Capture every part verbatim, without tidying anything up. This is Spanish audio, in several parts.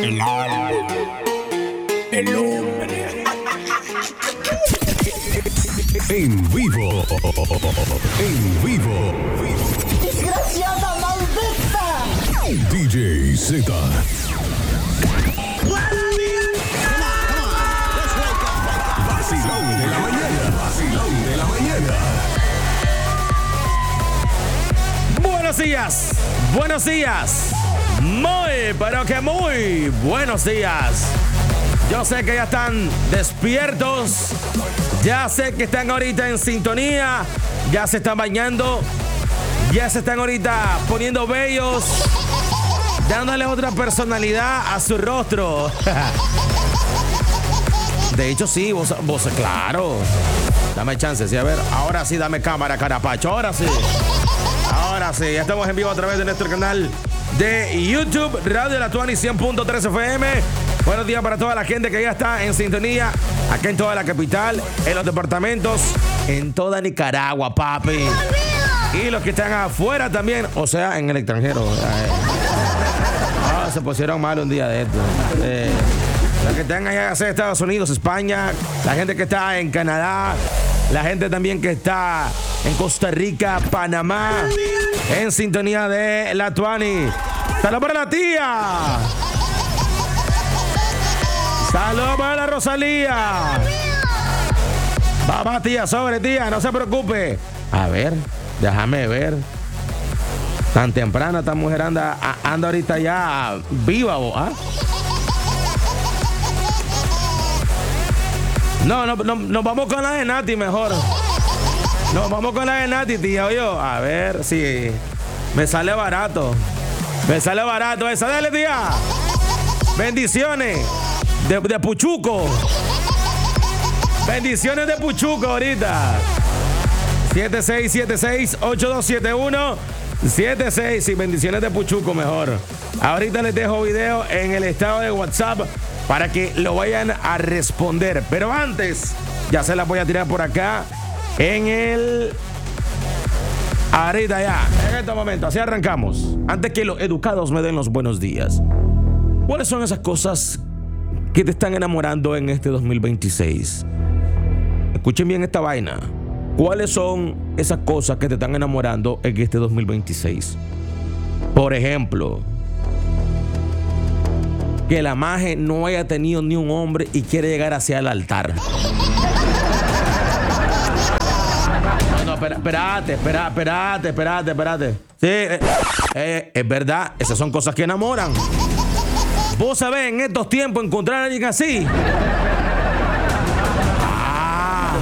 El alma, el hombre. En vivo, en vivo. ¡Desgraciada maldita! D J Z. Vacilón de la mañana, vacilón de la mañana. Buenos días, buenos días. Muy, pero que muy buenos días. Yo sé que ya están despiertos. Ya sé que están ahorita en sintonía. Ya se están bañando. Ya se están ahorita poniendo bellos. Dándole otra personalidad a su rostro. De hecho, sí, vos, vos, claro. Dame chance, sí, a ver. Ahora sí, dame cámara, carapacho. Ahora sí. Ahora sí, ya estamos en vivo a través de nuestro canal de YouTube, Radio La Tuani cien punto tres F M. Buenos días para toda la gente que ya está en sintonía, acá en toda la capital, en los departamentos, en toda Nicaragua, papi. Y los que están afuera también, o sea, en el extranjero. Ah, se pusieron mal un día de esto. Eh, los que están allá en Estados Unidos, España, la gente que está en Canadá, la gente también que está en Costa Rica, Panamá, en sintonía de La Tuani. ¡Saludos para la tía! ¡Saludos para la Rosalía! Vamos, tía, sobre, tía, no se preocupe. A ver, déjame ver. Tan temprana esta mujer anda, anda ahorita ya viva, ¿ah? No, no, no, nos vamos con la de Nati mejor. Nos vamos con la de Nati, tía, oye. A ver si me sale barato. Me sale barato esa. Dale, tía. Bendiciones de, de Puchuco. Bendiciones de Puchuco ahorita. siete seis siete seis, ocho dos siete uno. siete seis y bendiciones de Puchuco mejor. Ahorita les dejo video en el estado de WhatsApp para que lo vayan a responder. Pero antes, ya se las voy a tirar por acá en el... Ahorita ya, en este momento, así arrancamos. Antes que los educados me den los buenos días. ¿Cuáles son esas cosas que te están enamorando en este dos mil veintiséis? Escuchen bien esta vaina. ¿Cuáles son esas cosas que te están enamorando en este dos mil veintiséis? Por ejemplo, que la maje no haya tenido ni un hombre y quiere llegar hacia el altar. No, no, espera, espérate, espera, espérate, espérate, espérate. Sí, eh, eh, es verdad, esas son cosas que enamoran. Vos sabés en estos tiempos encontrar a alguien así. Ah.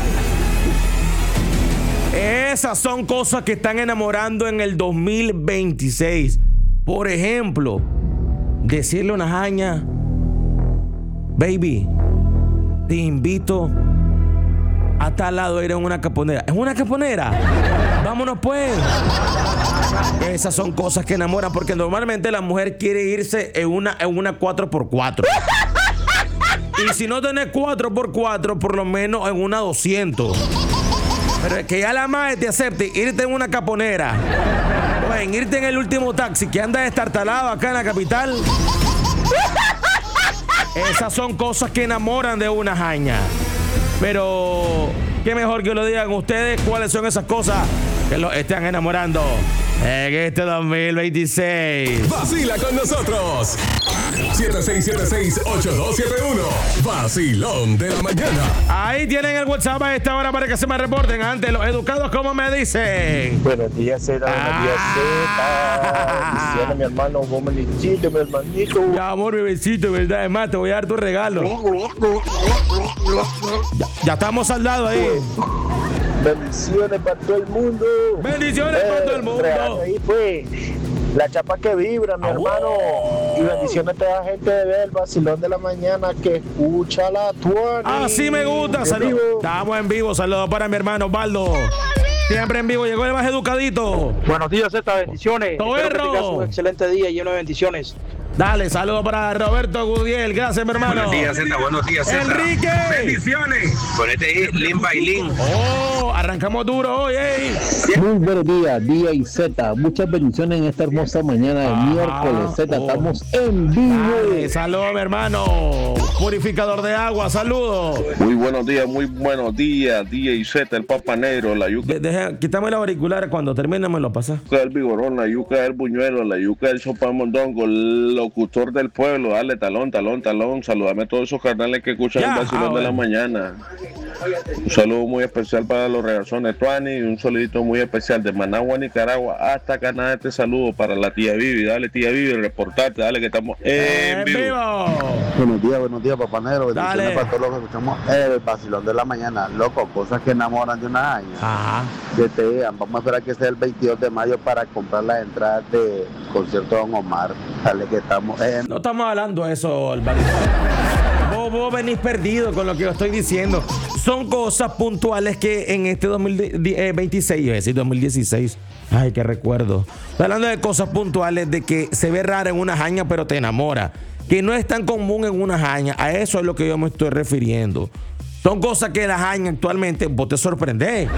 Esas son cosas que están enamorando en el dos mil veintiséis. Por ejemplo, decirle a una jaña: baby, te invito a tal lado a ir a una caponera. ¿Es una caponera? Vámonos pues. Esas son cosas que enamoran, porque normalmente la mujer quiere irse en una, en una cuatro por cuatro. Y si no tenés cuatro por cuatro, por lo menos en una doscientos. Pero es que ya la madre te acepte irte en una caponera o en irte en el último taxi que anda destartalado acá en la capital. Esas son cosas que enamoran de una jaña. Pero qué mejor que lo digan ustedes cuáles son esas cosas que los están enamorando en este dos mil veintiséis. Vacila con nosotros. siete seis siete seis, ocho dos siete uno. Vacilón de la mañana. Ahí tienen el WhatsApp a esta hora para que se me reporten. Antes, los educados, ¿cómo me dicen? Buenos días, Zeta. Buenos días, Zeta. Bendiciones, mi hermano. Vos me necesito, mi hermanito. Mi amor, mi besito, ¿verdad? Es más, te voy a dar tu regalo. Ya, ya estamos saldados ahí. Bendiciones para todo el mundo. Bendiciones eh, para todo el mundo. Ahí fue la chapa que vibra, mi oh. hermano. Y bendiciones a toda la gente de ver el vacilón de la mañana que escucha La Tuani. Así me gusta. Saludos. Estamos en vivo. Saludos para mi hermano Osvaldo. Siempre en vivo. Llegó el más educadito. Buenos días, Zeta. Bendiciones. Toberro. Espero que tengas un excelente día lleno de bendiciones. Dale, saludos para Roberto Gudiel. Gracias, mi hermano. Buenos días, Zeta. Buenos días, Zeta. Enrique. Bendiciones. Ponete ahí, Lin Bailín. Oh, arrancamos duro hoy, ey. Muy buenos días, día y Z. Muchas bendiciones en esta hermosa mañana de Ah, miércoles. Z, oh. estamos en vivo. Dale, saludos, mi hermano. Purificador de agua, saludos. Muy buenos días, muy buenos días, D J Z, el Papa Negro, la yuca De- deja, quítame los auriculares, cuando termine me lo pasa. del Vigorón, la yuca del Buñuelo, la yuca del Sopamondongo, el locutor del pueblo, dale talón, talón, talón, saludame a todos esos carnales que escuchan Ya, el vacilón ah, de la bueno. mañana. Un saludo muy especial para los regazones Tuani y un saludito muy especial de Managua, Nicaragua, hasta Canadá. Este saludo para la tía Vivi, dale tía Vivi, reportate, dale que estamos en ¡En vivo. vivo! Buenos días, buenos días, Papá Negro. Dale. Bendiciones para todos los que escuchamos el vacilón de la mañana. Loco, cosas que enamoran de una año. Ajá. Que te digan, vamos a esperar que sea el veintidós de mayo para comprar las entradas del concierto de Don Omar. Dale que estamos en... No estamos hablando de eso, Alvarito. Vos, vos venís perdido con lo que yo estoy diciendo. Son cosas puntuales que en este dos mil veintiséis, iba a decir dos mil dieciséis. Ay, qué recuerdo. Estoy hablando de cosas puntuales de que se ve rara en una jaña, pero te enamora. Que no es tan común en una jaña. A eso es lo que yo me estoy refiriendo. Son cosas que la jaña actualmente vos te sorprendés.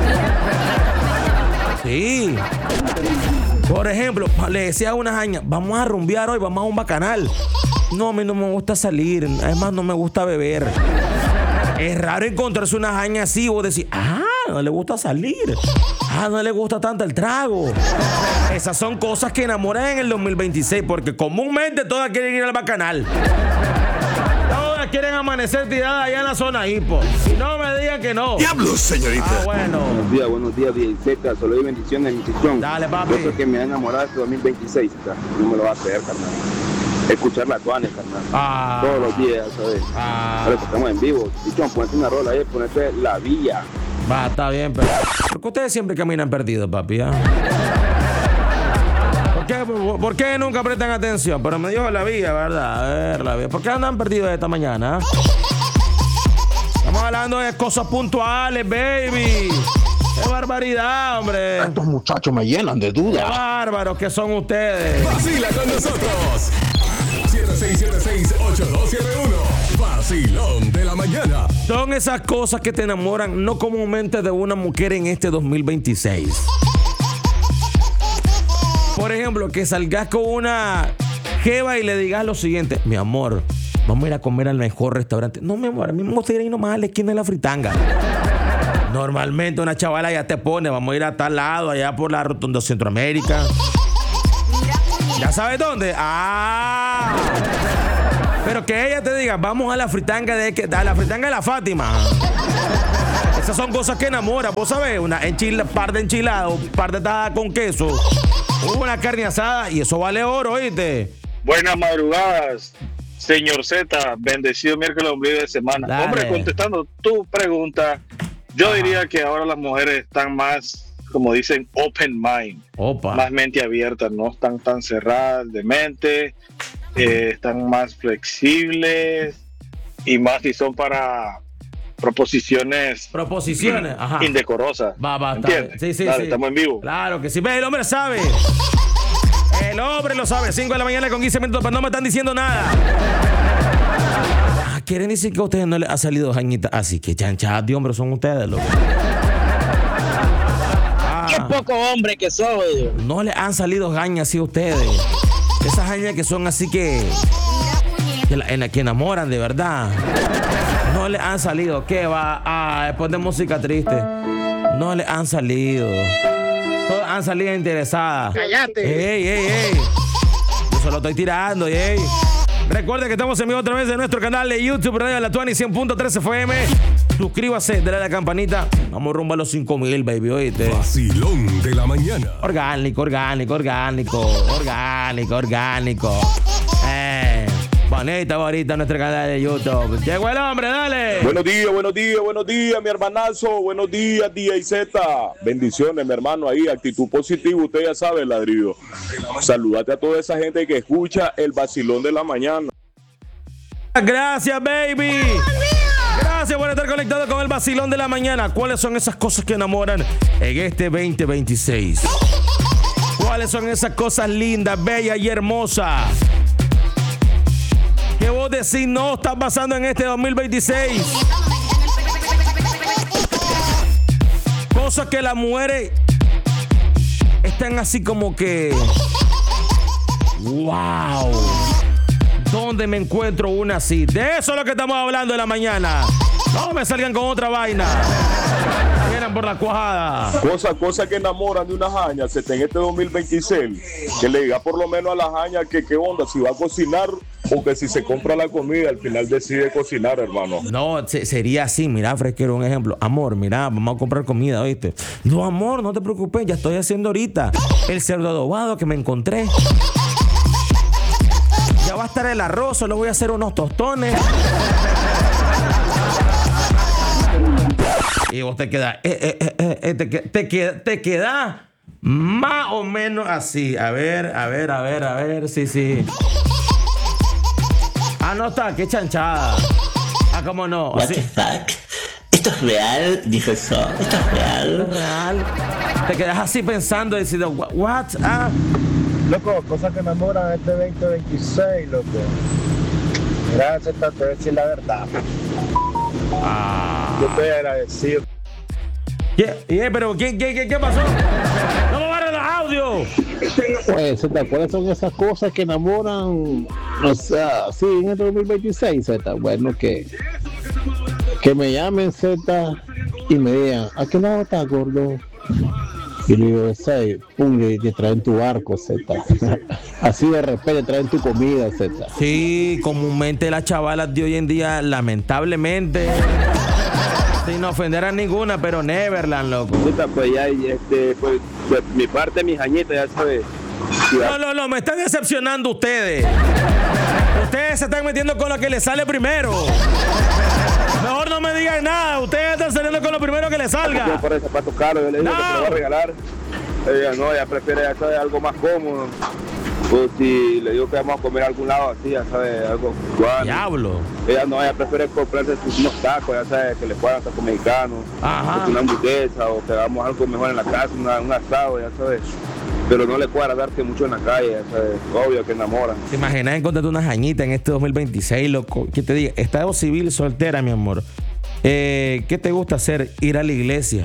Sí. Por ejemplo, le decía a una jaña, vamos a rumbear hoy, vamos a un bacanal. No, a mí no me gusta salir, además no me gusta beber. Es raro encontrarse una jaña así, vos decís, ah, no le gusta salir. Ah, no le gusta tanto el trago. Esas son cosas que enamoran en el dos mil veintiséis, porque comúnmente todas quieren ir al bacanal. Todas quieren amanecer tiradas allá en la zona hipo. Y no me digan que no. Diablos, señorita. Ah, bueno. Buenos días, buenos días, D J Z. Solo hay bendiciones en mi sesión. Dale, papi. Yo creo que me ha enamorado este dos mil veintiséis, ¿tá? No me lo va a creer, carnal. Escuchar la Tuane, carnal. Ah. Todos los días, ¿sabes? Ah. Ahora que estamos en vivo. Dichón, ponete una rola ahí, ponete La Villa. Va, está bien, pero... ¿Por qué ustedes siempre caminan perdidos, papi? ¿Ah? ¿Por qué, por, por qué nunca prestan atención? Pero me dijo La Villa, ¿verdad? A ver, La Villa. ¿Por qué andan perdidos esta mañana? Estamos hablando de cosas puntuales, baby. ¡Qué barbaridad, hombre! Estos muchachos me llenan de ¡Qué dudas. bárbaros que son ustedes! Vacila con nosotros. siete seis siete seis, ocho dos siete uno. Vacilón de la mañana. Son esas cosas que te enamoran no comúnmente de una mujer en este dos mil veintiséis. Por ejemplo, que salgas con una jeva y le digas lo siguiente: mi amor, vamos a ir a comer al mejor restaurante. No, mi amor, a mí me gustaría ir nomás a la esquina de la fritanga. Normalmente una chavala ya te pone, vamos a ir a tal lado, allá por la rotonda Centroamérica. ¿Ya sabes dónde? ¡Ah! Pero que ella te diga, vamos a la fritanga de, a la fritanga de la Fátima. Esas son cosas que enamoran, vos sabés, una enchila, par de enchiladas, un par de tajadas con queso, una carne asada, y eso vale oro, ¿oíste? Buenas madrugadas, señor Z. Bendecido miércoles, ombligo de semana. Dale. Hombre, contestando tu pregunta, yo diría que ahora las mujeres están más, como dicen, open mind. Opa. Más mente abierta, no están tan cerradas de mente, eh, están más flexibles y más si son para proposiciones Proposiciones, ajá. indecorosas. Va, va, está ¿Entiendes? bien. Sí, sí, Dale, sí. estamos en vivo. Claro que sí. Ve, el hombre sabe. El hombre lo sabe. cinco de la mañana con quince minutos, pero no me están diciendo nada. Ah, quieren decir que a ustedes no les ha salido jañita. Así que chanchas de hombre son ustedes, loco. Ah, Qué poco hombre que soy. no les han salido jañas así a ustedes. Esas jañas que son así que... Que, la, en la que enamoran de verdad. No les han salido. ¿Qué va? Ah, después de música triste. No les han salido. Todas han salido interesadas. Cállate. Ey, ey, ey. Yo solo estoy tirando, ey. Recuerda que estamos en vivo a través de nuestro canal de YouTube, Radio La Tuani cien punto tres F M. Suscríbase, dale a la campanita. Vamos rumbo a los cinco mil, baby, oíste. Vacilón de la mañana. Orgánico, orgánico, orgánico, orgánico, orgánico. Eh, bonita, bonita nuestro canal de YouTube. Llegó el hombre, dale. Buenos días, buenos días, buenos días, mi hermanazo. Buenos días, D J Z. Bendiciones, mi hermano, ahí, actitud positiva. Usted ya sabe, ladrillo. Saludate a toda esa gente que escucha el vacilón de la mañana. Gracias, baby. Gracias por estar conectado con el vacilón de la mañana. ¿Cuáles son esas cosas que enamoran en este veinte veintiséis? ¿Cuáles son esas cosas lindas, bellas y hermosas que vos decís no está pasando en este dos mil veintiséis. Cosas que las mujeres están así como que wow, ¿dónde me encuentro una así? De eso es lo que estamos hablando en la mañana. No me salgan con otra vaina. Vienen por la cuajada. Cosa, cosa que enamoran de una jaña, se está en este dos mil veintiséis. Que le diga por lo menos a la jaña que qué onda, si va a cocinar o que si se compra la comida, al final decide cocinar, hermano. No, se, sería así, mira, Fresquero, un ejemplo. Amor, mira, vamos a comprar comida, ¿oíste? No, amor, no te preocupes, ya estoy haciendo ahorita el cerdo adobado que me encontré. Ya va a estar el arroz, solo voy a hacer unos tostones. Y vos te quedas, eh, eh, eh, eh, te, te, queda, te queda más o menos así. A ver, a ver, a ver, a ver, sí, sí. Ah, no está, qué chanchada. Ah, cómo no. What así. the fuck? ¿Esto es real? Dijo eso. ¿Esto es real? ¿Esto es real? Te quedas así pensando, diciendo, what? Ah. Loco, cosas que enamoran este veinte veintiséis, loco. Gracias, te voy a decir la verdad. Ah. Yo estoy agradecido. ¿Qué? ¿Qué? ¿Pero qué, qué, qué, qué pasó? ¡No me barren los audios! Pues, Z, ¿cuáles son esas cosas que enamoran? O sea, sí, en el dos mil veintiséis, Z. Bueno, que, que me llamen, Z, y me digan, ¿a qué lado estás, gordo? Y le digo, seis, pum, y te traen tu barco, Z. Así de repente traen tu comida, Z. Sí, comúnmente las chavalas de hoy en día, lamentablemente, sin ofender a ninguna, pero Neverland, loco. Pues ya, este, pues, pues mi parte, mis añitas, ya sabes. No, no, no, me están decepcionando ustedes. Ustedes se están metiendo con lo que les sale primero. Mejor no me digan nada. Ustedes están saliendo con lo primero que les salga. Yo por el zapato caro, yo le digo no. que te lo voy a regalar. Ella no, ella prefiere, ya sabes, algo más cómodo. Pues si le digo que vamos a comer a algún lado así, ya sabes, algo cubano. Diablo. Ella no, ella prefiere comprarse unos tacos, ya sabes, que le puedan tacos mexicanos. Ajá. Una hamburguesa o que hagamos algo mejor en la casa, una, un asado, ya sabes. Pero no le cuadra darte mucho en la calle, ¿sabes? Obvio que enamoran. ¿Te imaginas encontrarte una jañita en este dos mil veintiséis, loco? ¿Qué te diga? Estado civil soltera, mi amor. Eh, ¿Qué te gusta hacer? Ir a la iglesia.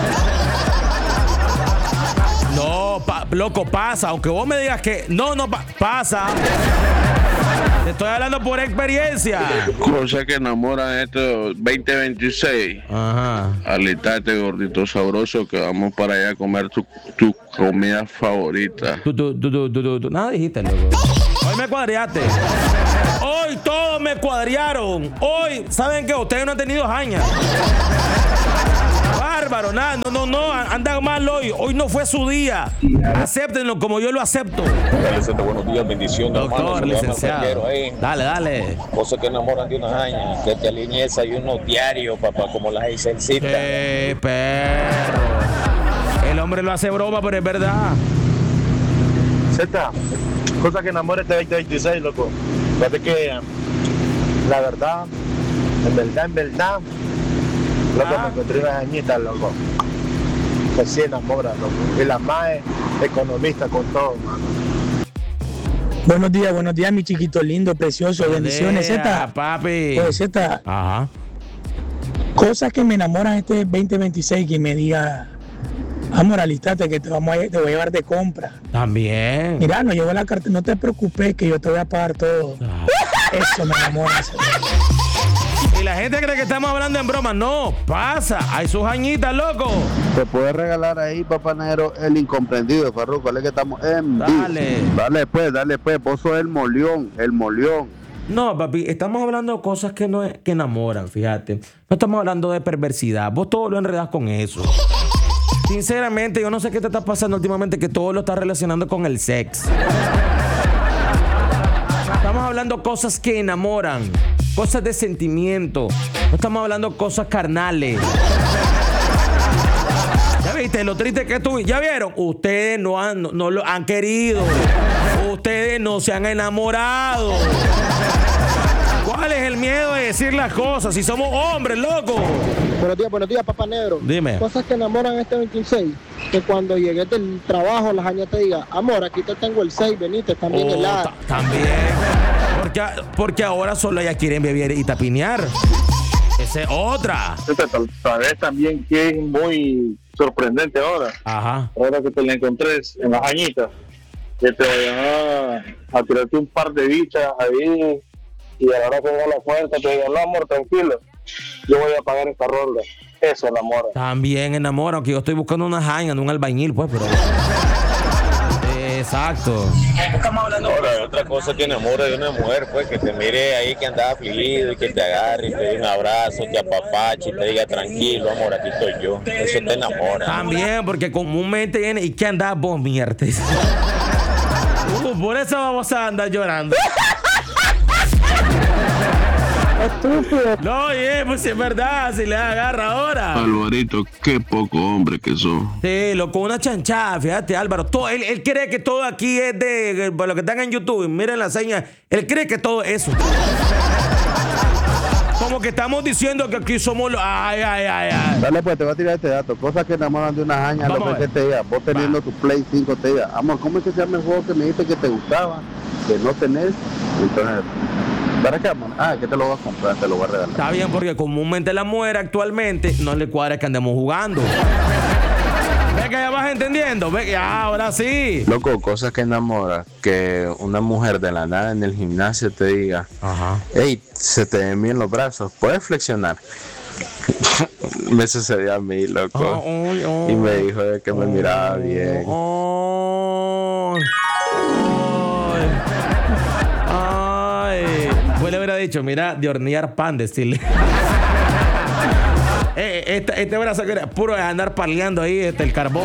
No, pa, loco, pasa. Aunque vos me digas que no, no pa, pasa. Te estoy hablando por experiencia. Cosas que enamoran esto veinte veintiséis. Ajá. Alistate, gordito sabroso, que vamos para allá a comer tu, tu comida favorita. Tú, tú, tú, tú, tú, tú. Nada dijiste, loco. Hoy me cuadriaste. Hoy todos me cuadriaron. Hoy, ¿saben qué? Ustedes no han tenido jaña. Bárbaro, nada, no, no, no, andan mal hoy. Hoy no fue su día. Acéptenlo como yo lo acepto. Dale, buenos días, bendición, doctor, hermano. Licenciado. Dale, dale. Cosas que enamoran de una jaña, que te alinee desayuno diario, papá, como las Eisencitas. ¡Qué perro! El hombre lo hace broma, pero es verdad. Z, cosas que enamoran este veinte veintiséis, loco. Fíjate que la verdad, en verdad, en verdad, loco, ah. me encontré unas añitas, loco. Que sí enamoran, loco. Y la más economista con todo, mano. Buenos días, buenos días, mi chiquito lindo, precioso. Buenos bendiciones, días, Z. papi. Pues, Z. Ajá. Cosas que me enamoran este veinte veintiséis, que me diga, amor, alistate que te, vamos a, te voy a llevar de compra. También. Mira, no llevo la carta, no te preocupes que yo te voy a pagar todo. Ah. Eso me enamora. Y la gente cree que estamos hablando en broma. No, pasa. Hay sus añitas, loco. Te puede regalar ahí, papá negro, el incomprendido, Farruko. Es que estamos en Dale. Vivo. Dale pues, dale pues. Vos sos el molión, el molión. No, papi, estamos hablando de cosas que, no, que enamoran, fíjate. No estamos hablando de perversidad. Vos todo lo enredás con eso. Sinceramente, yo no sé qué te está pasando últimamente, que todo lo estás relacionando con el sexo. Estamos hablando de cosas que enamoran, cosas de sentimiento. No estamos hablando de cosas carnales. ¿Ya viste lo triste que estuve? ¿Ya vieron? Ustedes no, han, no, no lo han querido. Ustedes no se han enamorado. ¿Cuál es el miedo de decir las cosas? Si somos hombres, loco. Buenos días, buenos días, papá negro. Dime. Cosas que enamoran este veintiséis. Que cuando llegues del trabajo, la jaña te diga, amor, aquí te tengo el seis, venite, también oh, helada. También. Porque Porque, porque ahora solo ellas quieren beber y tapinear. Esa es otra. Tal vez también que es muy sorprendente ahora. Ajá. Ahora que te la encontré en las añitas, que te vayan a, a tirarte un par de bichas ahí y a la hora que venga la cuenta te digan, no amor, tranquilo, yo voy a pagar esta ronda. Eso enamora. También enamora, aunque yo estoy buscando una jaina, no un albañil, pues, pero... Exacto. Ahora, otra cosa que enamora de una mujer, pues, que te mire ahí que anda afligido y que te agarre y te dé un abrazo, te apapache y te diga tranquilo, amor, aquí estoy yo. Eso te enamora. También, porque comúnmente viene y que andas vos, mierda. Uh, por eso vamos a andar llorando. Estúpido. No, oye, pues si es verdad, si le agarra ahora. Alvarito, qué poco hombre que sos. Sí, loco, una chanchada, fíjate, Álvaro. Todo, él, él cree que todo aquí es de, por lo que están en YouTube, miren la seña. Él cree que todo es eso. Como que estamos diciendo que aquí somos los... Ay, ay, ay, ay. Dale, pues te voy a tirar este dato. Cosas que enamoran de una jaña, lo que te diga. Vos teniendo Va. tu Play cinco te diga, amor, ¿cómo es que se llama el juego que me dijiste que te gustaba? Que no tenés. Entonces... ¿Para qué, amor? Ah, ¿qué te lo vas a comprar? Te lo voy a regalar. Está bien, porque comúnmente la mujer actualmente no le cuadra que andemos jugando. ¿Ves que ya vas entendiendo? ¿Ves que ya, ahora sí? Loco, cosas que enamora. Que una mujer de la nada en el gimnasio te diga, ajá, hey, se te ven bien los brazos, ¿puedes flexionar? Me sucedió a mí, loco. Oh, oh, oh, y me dijo de que me oh, miraba bien. Oh, le hubiera dicho, mira, de hornear pan, decirle. eh, este, este brazo que era puro de andar paleando ahí, este, el carbón.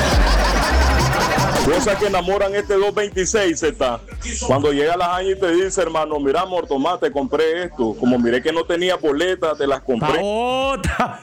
Cosas que enamoran este dos veintiséis, Z. Cuando llega la jaña y te dice, hermano, mira, amor, tomá, te compré esto. Como miré que no tenía boletas, te las compré. ¡Otra!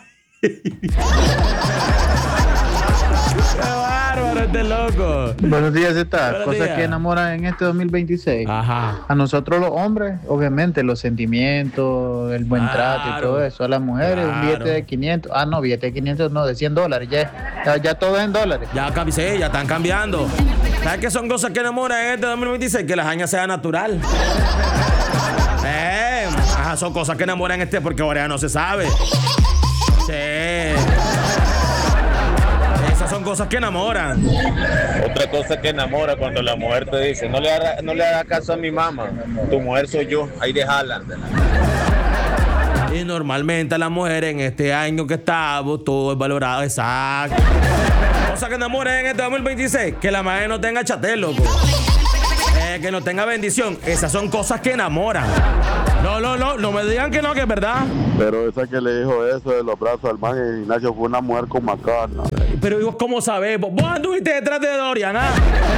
¡Qué bárbaro este loco! Buenos días, Z. Buenos Cosas días. que enamoran en este dos mil veintiséis. Ajá. A nosotros los hombres, obviamente, los sentimientos, el buen Claro. trato y todo eso. A las mujeres, Claro. un billete de quinientos. Ah, no, billete de quinientos, no, de cien dólares. Ya, ya, ya todo es en dólares. Ya cambié, sí, ya están cambiando. ¿Sabes qué son cosas que enamoran en este dos mil veintiséis? Que la jaña sea natural. Eh, ajá, son cosas que enamoran en este porque ahora ya no se sabe. Sí. Esas son cosas que enamoran. Otra cosa que enamora cuando la mujer te dice, no le haga, no le haga caso a mi mamá, tu mujer soy yo, ahí déjala. Y normalmente las mujeres en este año que estamos, todo es valorado, exacto. Cosa que enamoran en este dos mil veintiséis, que la madre no tenga chatel, loco. Eh, que no tenga bendición. Esas son cosas que enamoran. No, no, no, no me digan que no, que es verdad. Pero esa que le dijo eso de los brazos al man en Ignacio fue una mujer con macana. Pero vos, ¿cómo sabés? Vos anduviste detrás de Dorian, ¿ah?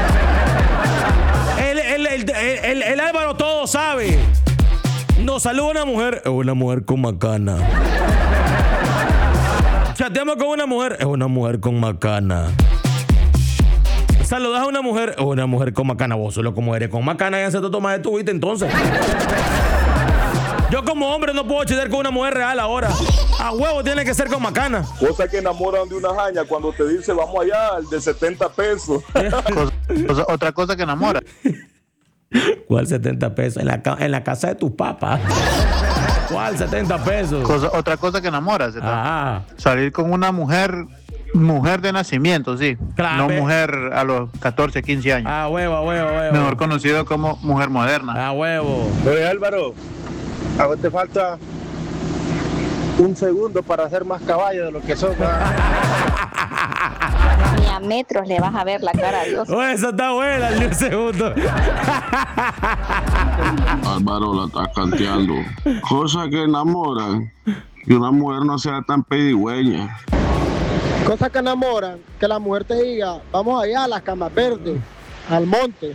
El, el, el, el, el, el Álvaro todo sabe. Nos saluda una mujer, es una mujer con macana. Chateamos con una mujer, es una mujer con macana. Saludas a una mujer, es una mujer con macana. Vos solo como eres con macana, ya se te toma de tu vida entonces. Yo como hombre no puedo chatear con una mujer real ahora. A huevo tiene que ser con macana. Cosas que enamoran de una jaña cuando te dice, vamos allá, el de setenta pesos. Cosa- cosa- otra cosa que enamora. ¿Cuál setenta pesos? En la, ca- en la casa de tus papas. ¿Cuál setenta pesos? Cosa- otra cosa que enamora, Z. Ajá. Salir con una mujer, mujer de nacimiento, sí. Claro, no ve. mujer a los catorce, quince años. A huevo, a huevo, a huevo. Mejor conocido como mujer moderna. A huevo. Oye, Álvaro, a vos te falta un segundo para ser más caballo de lo que sos. Ni a metros le vas a ver la cara a Dios. Oh, esa está buena, el de un segundo. Álvaro la está canteando. Cosas que enamoran. Que una mujer no sea tan pedigüeña. Cosas que enamoran, que la mujer te diga, vamos allá a las camas verdes, al monte.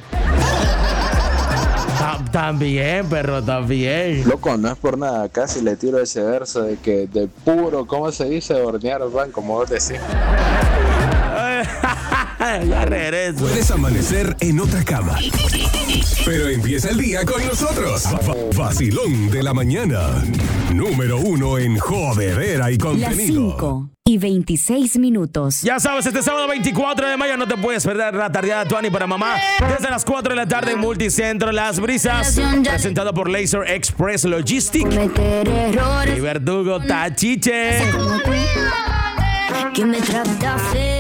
También, perro, también. Loco, no es por nada, casi le tiro ese verso de que de puro, ¿cómo se dice? Hornear el pan, como vos decís. Ya regreso. Puedes amanecer en otra cama, pero empieza el día con nosotros. Va- Vacilón de la mañana. Número uno en jodedera y Las contenido. cinco. y veintiséis minutos. Ya sabes, este sábado veinticuatro de mayo no te puedes perder la tardeada Tuani para mamá desde las cuatro de la tarde en Multicentro Las Brisas, presentado por Laser Express Logistics y Verdugo Tachiche. Que me trataste